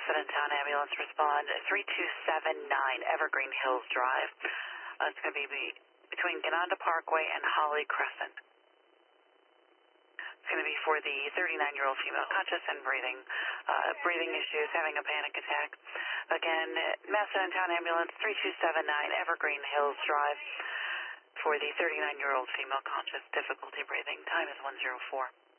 Macedon ambulance respond 3279 Evergreen Hills Drive. It's going to be between Gananda Parkway and Holly Crescent. It's going to be for the 39-year-old female, conscious and breathing issues, having a panic attack. Again, Macedon ambulance 3279 Evergreen Hills Drive for the 39-year-old female, conscious, difficulty breathing. Time is 1:04.